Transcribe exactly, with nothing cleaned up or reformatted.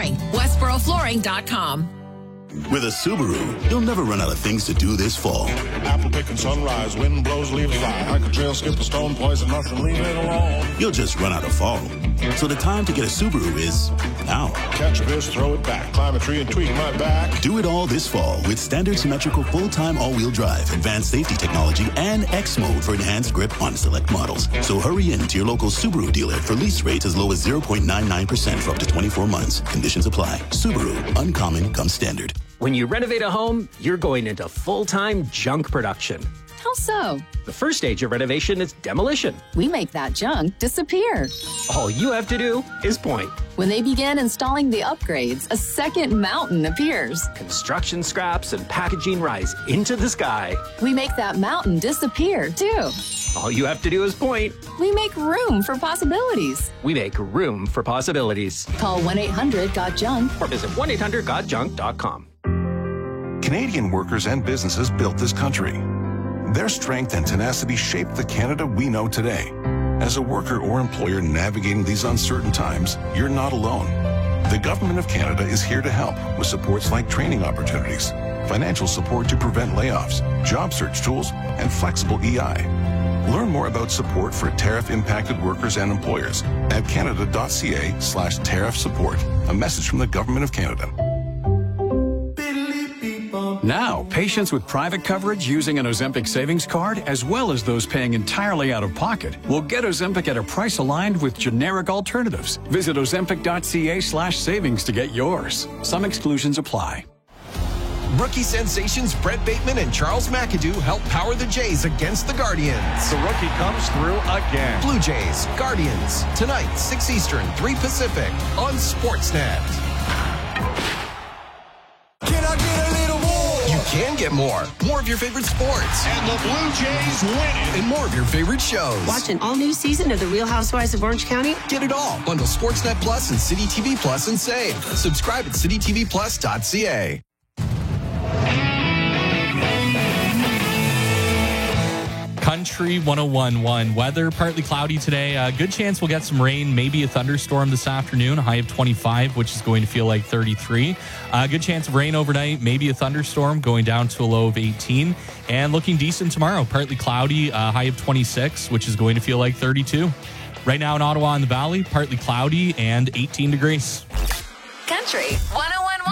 Flooring. Westboro Flooring dot com. With a Subaru, you'll never run out of things to do this fall. Apple picking sunrise, wind blows, leaves fly. Hike a trail, skip a stone, poison nothing, leave it alone. You'll just run out of fall. So the time to get a Subaru is now. Catch a fish, throw it back, climb a tree and tweak my back. Do it all this fall with standard symmetrical full-time all-wheel drive, advanced safety technology, and X mode for enhanced grip on select models. So hurry in to your local Subaru dealer for lease rates as low as zero point nine nine percent for up to twenty-four months. Conditions apply. Subaru, uncommon comes standard. When you renovate a home, you're going into full-time junk production. How so? The first stage of renovation is demolition. We make that junk disappear. All you have to do is point. When they begin installing the upgrades, a second mountain appears. Construction scraps and packaging rise into the sky. We make that mountain disappear, too. All you have to do is point. We make room for possibilities. We make room for possibilities. Call one eight hundred got junk or visit one eight hundred got junk dot com. Canadian workers and businesses built this country. Their strength and tenacity shaped the Canada we know today. As a worker or employer navigating these uncertain times, you're not alone. The Government of Canada is here to help with supports like training opportunities, financial support to prevent layoffs, job search tools, and flexible E I. Learn more about support for tariff-impacted workers and employers at canada.ca slash tariff support. A message from the Government of Canada. Now, patients with private coverage using an Ozempic savings card, as well as those paying entirely out of pocket, will get Ozempic at a price aligned with generic alternatives. Visit ozempic.ca slash savings to get yours. Some exclusions apply. Rookie sensations Brett Bateman and Charles McAdoo help power the Jays against the Guardians. The rookie comes through again. Blue Jays, Guardians, tonight, six Eastern, three Pacific, on Sportsnet. Can I get a little more? You can get more. More of your favorite sports. And the Blue Jays win it. And more of your favorite shows. Watch an all-new season of The Real Housewives of Orange County. Get it all. Bundle Sportsnet Plus and City T V Plus and save. Subscribe at city t v plus dot c a. Country one oh one point one. Weather partly cloudy today. A good chance we'll get some rain, maybe a thunderstorm this afternoon. A high of twenty-five, which is going to feel like thirty-three. A good chance of rain overnight, maybe a thunderstorm going down to a low of eighteen. And looking decent tomorrow. Partly cloudy, a high of twenty-six, which is going to feel like thirty-two. Right now in Ottawa and the Valley, partly cloudy and eighteen degrees. Country one